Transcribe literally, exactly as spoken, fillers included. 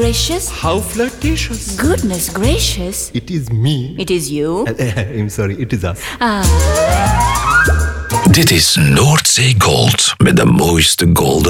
Gracious? How flirtatious. Goodness gracious. It is me. It is you? I'm sorry, it is us. Ah. Dit is Noordzee Gold met de mooiste golden